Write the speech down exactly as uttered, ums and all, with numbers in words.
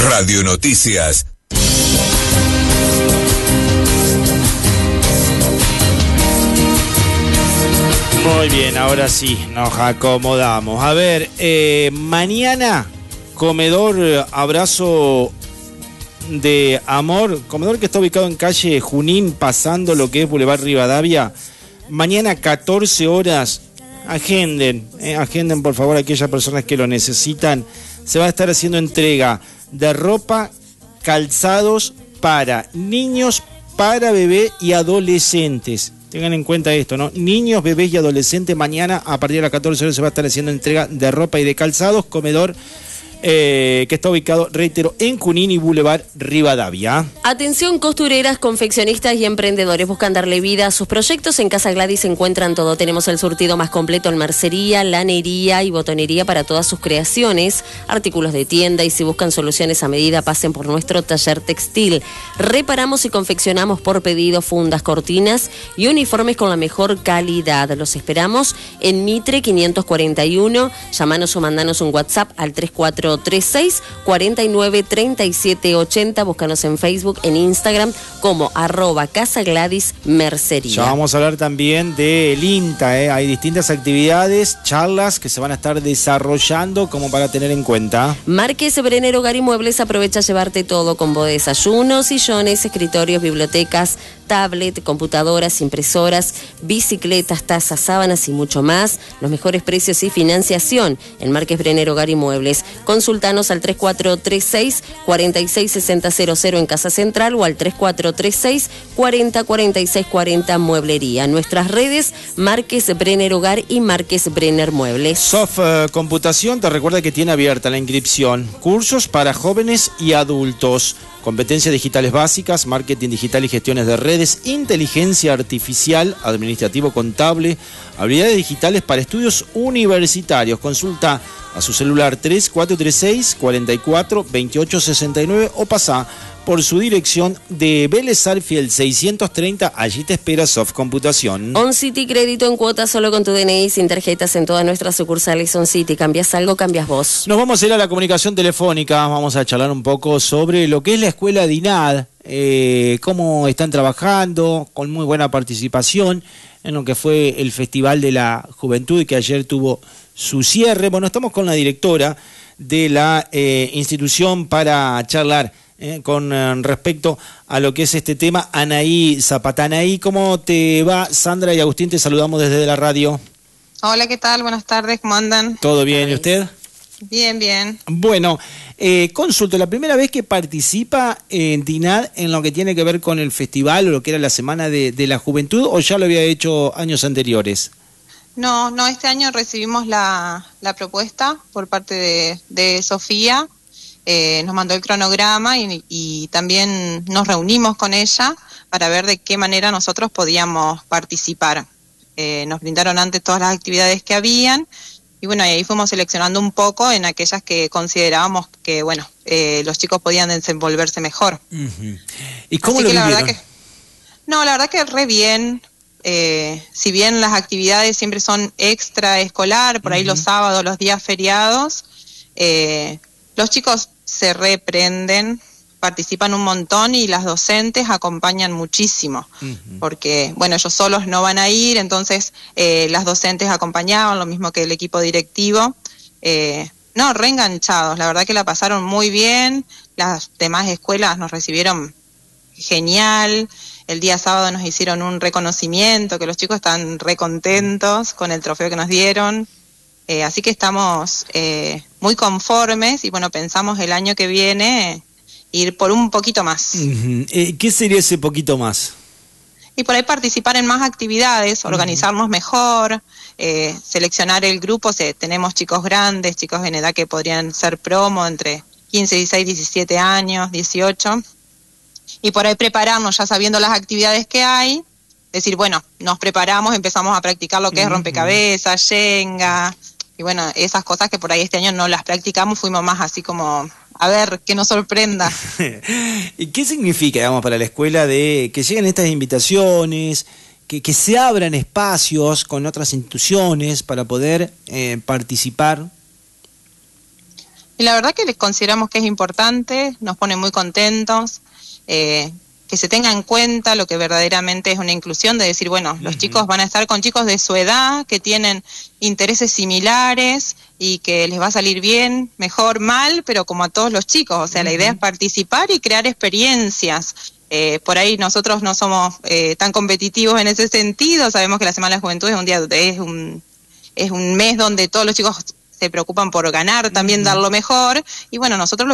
Radio Noticias. Muy bien, ahora sí, nos acomodamos. A ver, eh, mañana, comedor Abrazo de Amor, comedor que está ubicado en calle Junín, pasando lo que es Boulevard Rivadavia. Mañana, catorce horas, agenden, eh, agenden por favor a aquellas personas que lo necesitan. Se va a estar haciendo entrega de ropa, calzados para niños, para bebé y adolescentes. Tengan en cuenta esto, ¿no? Niños, bebés y adolescentes, mañana a partir de las catorce horas se va a estar haciendo entrega de ropa y de calzados, comedor eh, que está ubicado, reitero, en Junín y Boulevard Rivadavia. Atención costureras, confeccionistas y emprendedores, buscan darle vida a sus proyectos. En Casa Gladys encuentran todo. Tenemos el surtido más completo en mercería, lanería y botonería para todas sus creaciones, artículos de tienda, y si buscan soluciones a medida, pasen por nuestro taller textil. Reparamos y confeccionamos por pedido fundas, cortinas y uniformes con la mejor calidad. Los esperamos en Mitre quinientos cuarenta y uno. Llámanos o mandanos un WhatsApp al tres cuatro tres seis, cuatro nueve, tres siete ocho cero. Búscanos en Facebook, en Instagram como arroba Casa Gladys Mercería. Ya vamos a hablar también del INTA, ¿eh? Hay distintas actividades, charlas que se van a estar desarrollando como para tener en cuenta. Márquez Brenner Hogar y Muebles aprovecha a llevarte todo: combo de desayunos, sillones, escritorios, bibliotecas, tablet, computadoras, impresoras, bicicletas, tazas, sábanas y mucho más. Los mejores precios y financiación en Márquez Brenner Hogar y Muebles. Consultanos al tres cuatro tres seis, cuatro seis seis cero cero cero en Casa Central o al tres cuatro tres seis, cuatro cero, cuatro seis cuatro cero Mueblería. Nuestras redes, Márquez Brenner Hogar y Márquez Brenner Muebles. Soft uh, Computación te recuerda que tiene abierta la inscripción. Cursos para jóvenes y adultos. Competencias digitales básicas, marketing digital y gestiones de redes, inteligencia artificial, administrativo contable, habilidades digitales para estudios universitarios. Consulta a su celular tres cuatro tres seis, cuatro cuatro, dos ocho seis nueve o pasa por su dirección de Vélez Arfiel seiscientos treinta. Allí te espera Soft Computación. On City, crédito en cuotas solo con tu D N I, sin tarjetas en todas nuestras sucursales. On City, cambias algo, cambias vos. Nos vamos a ir a la comunicación telefónica. Vamos a charlar un poco sobre lo que es la escuela de I N A D, eh, cómo están trabajando, con muy buena participación en lo que fue el Festival de la Juventud y que ayer tuvo su cierre. Bueno, estamos con la directora de la eh, institución para charlar Eh, con eh, respecto a lo que es este tema, Anaí Zapata. Anaí, ¿cómo te va? Sandra y Agustín, te saludamos desde la radio. Hola, ¿qué tal? Buenas tardes, ¿cómo andan? ¿Todo bien? ¿Y usted? Bien, bien. Bueno, eh, consulto, ¿la primera vez que participa en D I N A D en lo que tiene que ver con el festival o lo que era la Semana de, de la Juventud, o ya lo había hecho años anteriores? No, no, este año recibimos la, la propuesta por parte de, de Sofía. Eh, nos mandó el cronograma y, y también nos reunimos con ella para ver de qué manera nosotros podíamos participar. Eh, nos brindaron antes todas las actividades que habían y bueno, y ahí fuimos seleccionando un poco en aquellas que considerábamos que bueno, eh, los chicos podían desenvolverse mejor. Uh-huh. ¿Y cómo Así lo que la vivieron? verdad que, no, la verdad que re bien. Eh, si bien las actividades siempre son extraescolar, por ahí uh-huh. los sábados, los días feriados, eh, los chicos se reprenden, participan un montón y las docentes acompañan muchísimo, uh-huh. porque, bueno, ellos solos no van a ir, entonces eh, las docentes acompañaban, lo mismo que el equipo directivo. Eh, no, reenganchados, la verdad que la pasaron muy bien, las demás escuelas nos recibieron genial, el día sábado nos hicieron un reconocimiento, que los chicos están re contentos con el trofeo que nos dieron. Eh, así que estamos eh, muy conformes y bueno, pensamos el año que viene eh, ir por un poquito más. Uh-huh. Eh, ¿Qué sería ese poquito más? Y por ahí participar en más actividades, organizarnos uh-huh. mejor, eh, seleccionar el grupo. O sea, tenemos chicos grandes, chicos en edad que podrían ser promo entre quince, dieciséis, diecisiete años, dieciocho. Y por ahí prepararnos ya sabiendo las actividades que hay. Decir, bueno, nos preparamos, empezamos a practicar lo que uh-huh. es rompecabezas, Shenga, y bueno, esas cosas que por ahí este año no las practicamos, fuimos más así como, a ver, que nos sorprenda. ¿Y qué significa, digamos, para la escuela de que lleguen estas invitaciones, que, que se abran espacios con otras instituciones para poder eh, participar? Y la verdad que les consideramos que es importante, nos pone muy contentos, eh, que se tenga en cuenta lo que verdaderamente es una inclusión, de decir, bueno, los uh-huh. chicos van a estar con chicos de su edad, que tienen intereses similares y que les va a salir bien, mejor, mal, pero como a todos los chicos. O sea, uh-huh. la idea es participar y crear experiencias. Eh, por ahí nosotros no somos eh, tan competitivos en ese sentido, sabemos que la Semana de la Juventud es un día, es un, es un mes donde todos los chicos se preocupan por ganar, también uh-huh. dar lo mejor, y bueno, nosotros lo